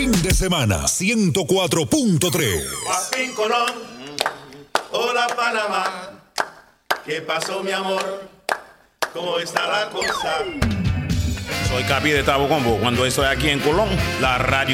fin de semana, 104.3. Joaquín Colón, hola Panamá, ¿qué pasó mi amor? ¿Cómo está la cosa? Soy Capi de Tabo Combo. Cuando estoy aquí en Colón, la radio